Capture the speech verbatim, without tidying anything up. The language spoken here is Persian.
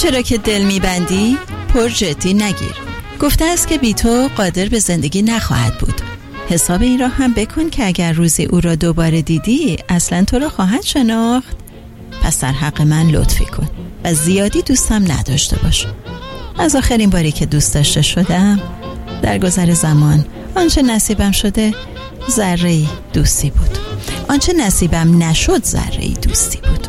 آنچه را که دل میبندی پر جدی نگیر. گفته است که بی تو قادر به زندگی نخواهد بود. حساب این را هم بکن که اگر روزی او را دوباره دیدی اصلا تو را خواهد شناخت. پس در حق من لطفی کن و زیادی دوستم نداشته باش. از آخرین باری که دوست داشته شدم در گذر زمان آنچه نصیبم شده ذره‌ای دوستی بود. آنچه نصیبم نشد ذره‌ای دوستی بود.